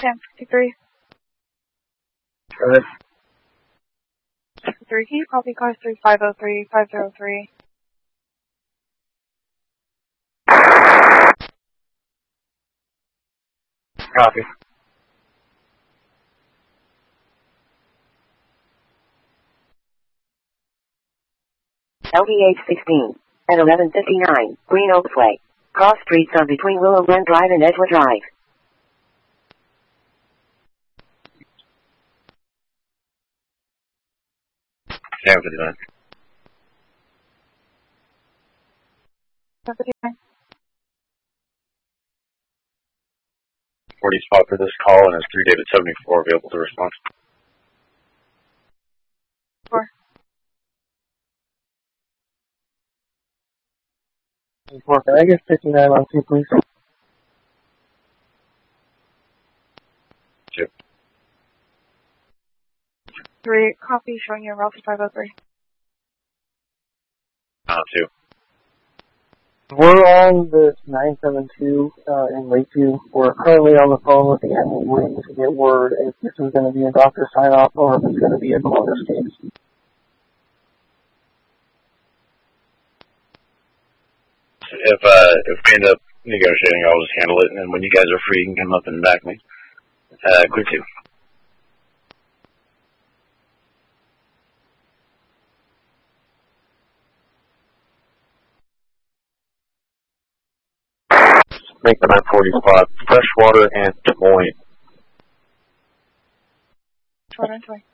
1053. Go ahead. 3, can you copy cars 3503, 503? Copy. LVH-16 at 1159 Green Oaks Way. Cross streets are between Willow Glen Drive and Edgewood Drive. Yeah, 59. 1059. 40 spot for this call and is 3 David 74 available to respond. 4. 4. Can I get 59 on 2, please? 2. 3, copy showing your route to 503. 2. We're on this 972 in Lakeview. We're currently on the phone with the admin waiting to get word if this is going to be a doctor sign-off or if it's going to be a Columbus case. If we end up negotiating, I'll just handle it, and then when you guys are free, you can come up and back me. Clear 2. Make the 940 spot, Freshwater and Des Moines. Short and 20.